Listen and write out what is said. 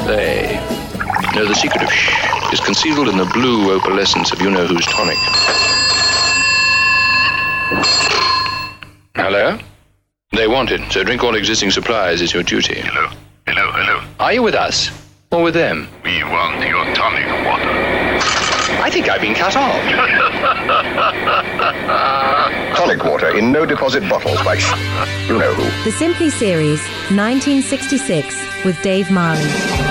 They. No, the secret of shh is concealed in the blue opalescence of you-know-who's tonic. Hello? They want it, so drink all existing supplies is your duty. Hello? Hello, hello. Are you with us? Or with them? We want your tonic water. I think I've been cut off. Tonic water in no deposit bottles by you know who. The Simply Series, 1966, with Dave Marley.